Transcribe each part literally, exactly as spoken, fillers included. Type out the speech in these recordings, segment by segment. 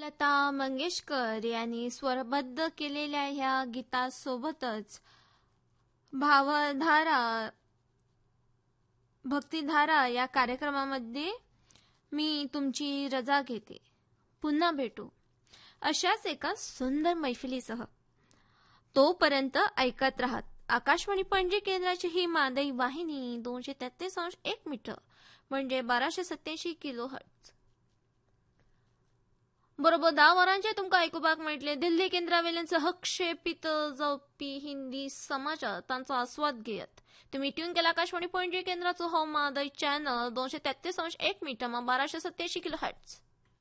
लता मंगेशकर यांनी स्वरबद्ध केलेल्या ह्या गीतासोबतच भावधारा भक्तिधारा या कार्यक्रमामध्ये मी तुमची रजा घेते. पुन्हा भेटू अशाच एका सुंदर मैफिलीसह. तोपर्यंत ऐकत राहत आकाशवाणी पणजी केंद्राची ही मादई वाहिनी दोनशे तेहतीस अंश एक मीटर म्हणजे बाराशे सत्याऐंशी किलो हर्ट्ज. बरोबर दहा वरांचे तुमका ऐकुपाक मेळटले दिल्ली केंद्रावेल्यान सहक्षेपित जावपी हिंदी समाचार तांचो आस्वाद घेयत. तुम्ही ट्यून केला आकाशवाणी पणजी केंद्राचो हो मादई चॅनल दोनशे तेहतीस अंश एक मीटर मा बाराशे सत्याऐंशी किलो हर्ट्ज.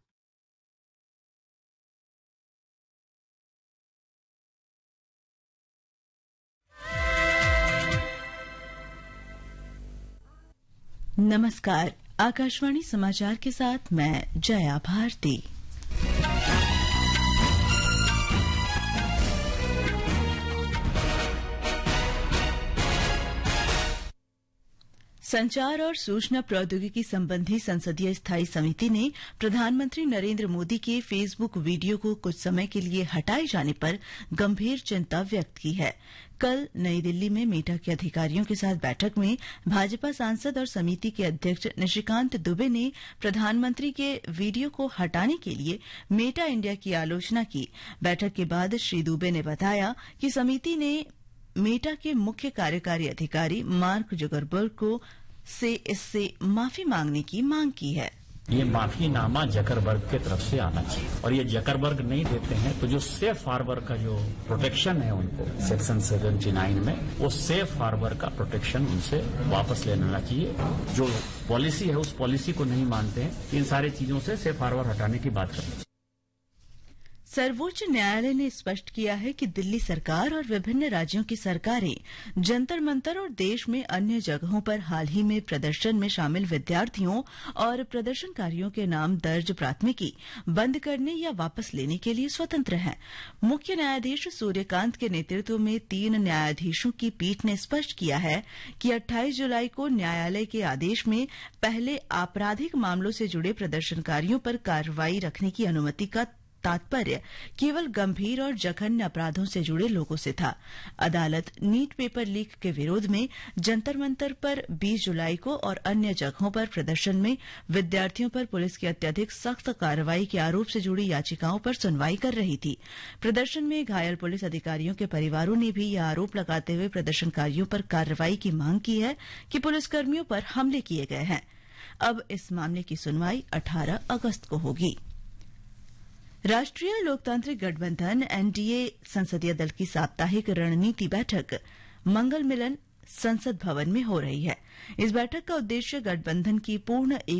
नमस्कार, आकाशवाणी समाचार के साथ मैं जया भारती. संचार और सूचना प्रौद्योगिकी संबंधी संसदीय स्थायी समिति ने प्रधानमंत्री नरेंद्र मोदी के फेसबुक वीडियो को कुछ समय के लिए हटाए जाने पर गंभीर चिंता व्यक्त की है. कल नई दिल्ली में मेटा के अधिकारियों के साथ बैठक में भाजपा सांसद और समिति के अध्यक्ष निशिकांत दुबे ने प्रधानमंत्री के वीडियो को हटाने के लिए मेटा इंडिया की आलोचना की. बैठक के बाद श्री दुबे ने बताया कि समिति ने मेटा के मुख्य कार्यकारी अधिकारी मार्क जुकरबर्ग को से इससे माफी मांगने की मांग की है. ये माफीनामा जकरबर्ग के तरफ से आना चाहिए और ये जकरबर्ग नहीं देते हैं तो जो सेफ हार्बर का जो प्रोटेक्शन है उनको सेक्शन सेवेंटी नाइन में वो सेफ हार्बर का प्रोटेक्शन उनसे वापस ले लेना चाहिए. जो पॉलिसी है उस पॉलिसी को नहीं मानते हैं. इन सारी चीजों से सेफ हार्बर हटाने की बात करनी चाहिए. सर्वोच्च न्यायालय ने स्पष्ट किया है कि दिल्ली सरकार और विभिन्न राज्यों की सरकारें जंतर मंतर और देश में अन्य जगहों पर हाल ही में प्रदर्शन में शामिल विद्यार्थियों और प्रदर्शनकारियों के नाम दर्ज प्राथमिकी बंद करने या वापस लेने के लिए स्वतंत्र हैं. मुख्य न्यायाधीश सूर्यकांत के नेतृत्व में तीन न्यायाधीशों की पीठ ने स्पष्ट किया है कि अट्ठाईस जुलाई को न्यायालय के आदेश में पहले आपराधिक मामलों से जुड़े प्रदर्शनकारियों पर कार्रवाई रखने की अनुमति का तात्पर्य केवल गंभीर और जघन्य अपराधों से जुड़े लोगों से था. अदालत नीट पेपर लीक के विरोध में जंतर मंतर पर बीस जुलाई को और अन्य जगहों पर प्रदर्शन में विद्यार्थियों पर पुलिस की अत्यधिक सख्त कार्रवाई के आरोप से जुड़ी याचिकाओं पर सुनवाई कर रही थी. प्रदर्शन में घायल पुलिस अधिकारियों के परिवारों ने भी यह आरोप लगाते हुए प्रदर्शनकारियों पर कार्रवाई की मांग की है कि पुलिसकर्मियों पर हमले किए गए हैं. अब इस मामले की सुनवाई अठारह अगस्त को होगी. राष्ट्रीय लोकतांत्रिक गठबंधन एनडीए संसदीय दल की साप्ताहिक रणनीति बैठक मंगल मिलन संसद भवन में हो रही है. इस बैठक का उद्देश्य गठबंधन की पूर्ण